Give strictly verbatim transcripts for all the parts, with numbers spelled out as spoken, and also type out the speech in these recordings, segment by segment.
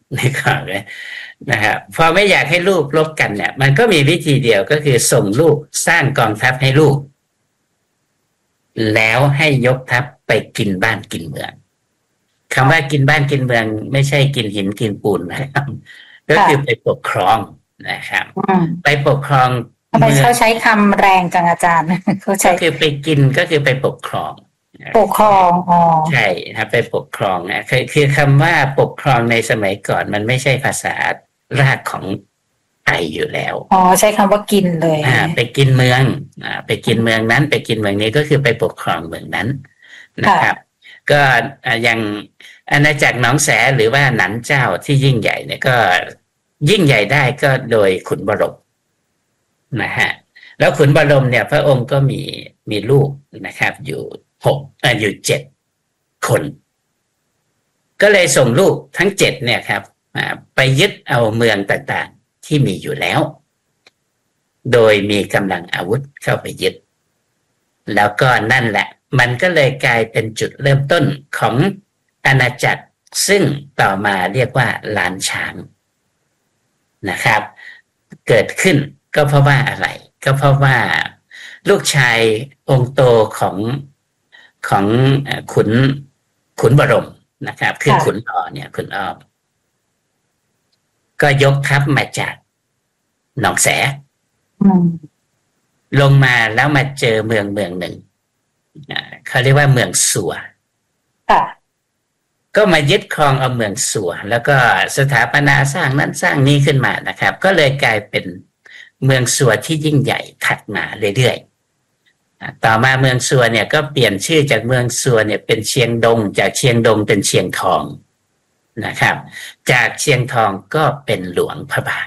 นะครับนะครับพอไม่อยากให้ลูกรบกันเนี่ยมันก็มีวิธีเดียวก็คือส่งลูกสร้างกองทัพให้ลูกแล้วให้ยกทัพไปกินบ้านกินเมืองคำว่ากินบ้านกินเมืองไม่ใช่กินหินกินปูนนะครับก็คือไปปกครองนะครับไปปกครองทำไมเขาใช้คำแรงจังอาจารย์เขาใช้ก็คือไปกินก็คือไปปกครองปกครองอ๋อใช่ครับไปปกครองนะคือคือคำว่าปกครองในสมัยก่อนมันไม่ใช่ภาษารากของไทยอยู่แล้วอ๋อใช้คำว่ากินเลยอ่าไปกินเมืองอ่าไปกินเมืองนั้นไปกินเมืองนี้ก็คือไปปกครองเมืองนั้นนะครับก็อย่างอาณาจักรหนองแสหรือว่าหนันเจ้าที่ยิ่งใหญ่เนี่ยก็ยิ่งใหญ่ได้ก็โดยขุนบรมนะฮะแล้วขุนบรมเนี่ยพระองค์ก็มีมีลูกนะครับอยู่หกอ่าอยู่เจ็ดคนก็เลยส่งลูกทั้งเจ็ดเนี่ยครับไปยึดเอาเมืองต่างๆที่มีอยู่แล้วโดยมีกำลังอาวุธเข้าไปยึดแล้วก็นั่นแหละมันก็เลยกลายเป็นจุดเริ่มต้นของอาณาจักรซึ่งต่อมาเรียกว่าล้านช้างนะครับเกิดขึ้นก็เพราะว่าอะไรก็เพราะว่าลูกชายองค์โตของของขุนขุนบรมนะครับคือขุนอ้อเนี่ยขุนอ้อก็ยกทัพมาจากหนองแสลงมาแล้วมาเจอเมืองเมืองหนึ่งเขาเรียกว่าเมืองสัวก็มายึดครองเอาเมืองสัวแล้วก็สถาปนาสร้างนั้นสร้างนี้ขึ้นมานะครับก็เลยกลายเป็นเมืองสัวที่ยิ่งใหญ่ถัดมาเรื่อยๆต่อมาเมืองสัวเนี่ยก็เปลี่ยนชื่อจากเมืองสัวเนี่ยเป็นเชียงดงจากเชียงดงเป็นเชียงทองนะครับจากเชียงทองก็เป็นหลวงพระบาง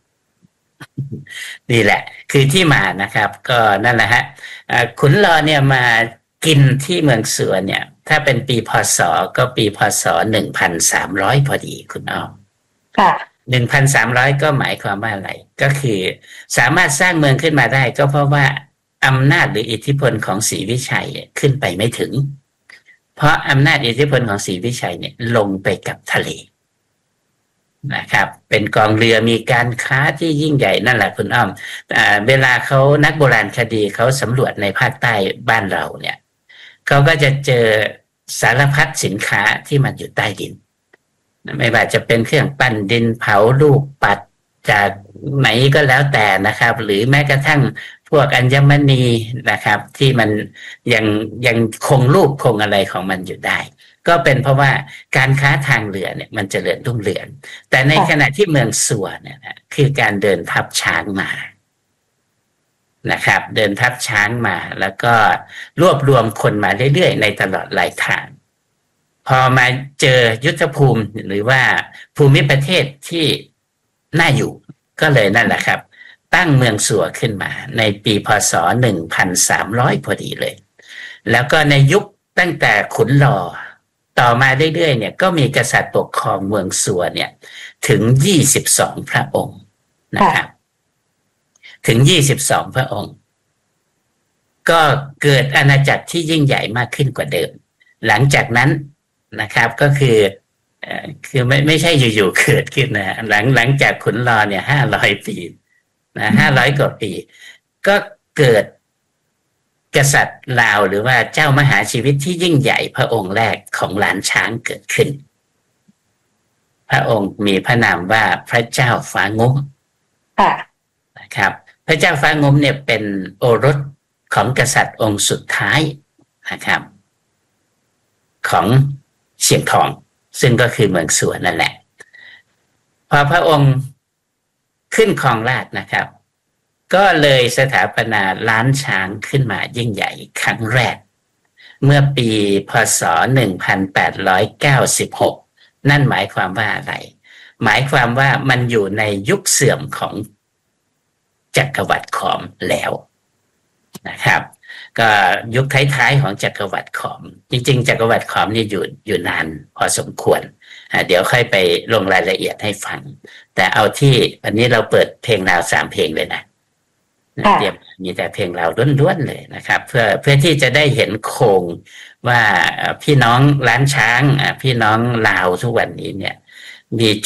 นี่แหละคือที่มานะครับก็นั่นแหละฮะขุนรอเนี่ยมากินที่เมืองสัวเนี่ยถ้าเป็นปีพศก็ปีพศหนึ่งพันสามร้อยพอดีคุณอ้อมค่ะหนึ่งพันสามร้อยก็หมายความว่าอะไรก็คือสามารถสร้างเมืองขึ้นมาได้ก็เพราะว่าอำนาจหรืออิทธิพลของศรีวิชัยขึ้นไปไม่ถึงเพราะอำนาจอิทธิพลของศรีวิชัยเนี่ยลงไปกับทะเลนะครับเป็นกองเรือมีการค้าที่ยิ่งใหญ่นั่นแหละคุณอ้อมอ่าเวลาเขานักโบราณคดีเขาสำรวจในภาคใต้บ้านเราเนี่ยเขาก็จะเจอสารพัดสินค้าที่มันอยู่ใต้ดินไม่ว่าจะเป็นเครื่องปั้นดินเผาลูกปัดจากไหนก็แล้วแต่นะครับหรือแม้กระทั่งพวกอัญมณีนะครับที่มันยังยังคงรูปคงอะไรของมันอยู่ได้ก็เป็นเพราะว่าการค้าทางเรือเนี่ยมันเจริญรุ่งเรืองแต่ในขณะที่เมืองสัวเนี่ยนะคือการเดินทัพช้างมานะครับเดินทัพช้างมาแล้วก็รวบรวมคนมาเรื่อยๆในตลอดหลายทางพอมาเจอยุทธภูมิหรือว่าภูมิประเทศที่น่าอยู่ก็เลยนั่นแหละครับตั้งเมืองสัวขึ้นมาในปีพศหนึ่งพันสามร้อยพอดีเลยแล้วก็ในยุคตั้งแต่ขุนรอต่อมาเรื่อยๆเนี่ยก็มีกษัตริย์ปกครองเมืองสัวเนี่ยถึงยี่สิบสองพระองค์นะครับถึงยี่สิบสองพระองค์ก็เกิดอาณาจักรที่ยิ่งใหญ่มากขึ้นกว่าเดิมหลังจากนั้นนะครับก็คือคือไม่ไม่ใช่อยู่ๆเกิดขึ้นนะหลังหลังจากขุนรอเนี่ยห้าร้อยปีนะห้าร้อยกว่าปีก็เกิดกษัตริย์ลาวหรือว่าเจ้ามหาชีวิตที่ยิ่งใหญ่พระองค์แรกของล้านช้างเกิดขึ้นพระองค์มีพระนามว่าพระเจ้าฟ้างุ้มนะครับพระเจ้าฟ้างุ้มเนี่ยเป็นโอรสของกษัตริย์องค์สุดท้ายนะครับของเชียงทองซึ่งก็คือเมืองสัวนั่นแหละพอพระองค์ขึ้นครองราชย์นะครับก็เลยสถาปนาล้านช้างขึ้นมายิ่งใหญ่ครั้งแรกเมื่อปีพศหนึ่งพันแปดร้อยเก้าสิบหกนั่นหมายความว่าอะไรหมายความว่ามันอยู่ในยุคเสื่อมของจักรวรรดิขอมแล้วนะครับก็ยุคท้ายๆของจักรวรรดิขอมจริงๆจักรวรรดิขอมนี่อยู่อยู่นานพอสมควรเดี๋ยวค่อยไปลงรายละเอียดให้ฟังแต่เอาที่วันนี้เราเปิดเพลงราวสามเพลงเลยนะเตรียมมีแต่เพลงราวล้วนๆเลยนะครับเพื่อเพื่อที่จะได้เห็นโครงว่าพี่น้องล้านช้างพี่น้องลาวทุกวันนี้เนี่ยมี